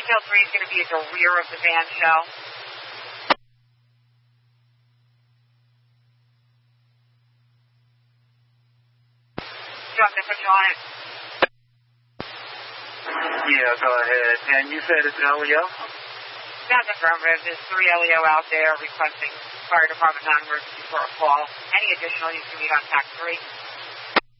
Detail 3 is going to be at the rear of the van shell. Do you want me to put you on it? Yeah, go ahead. And you said it's LEO? That's affirmative. There's 3 LEO out there requesting fire department non-emergency for a call. Any additional you can meet on TAC 3.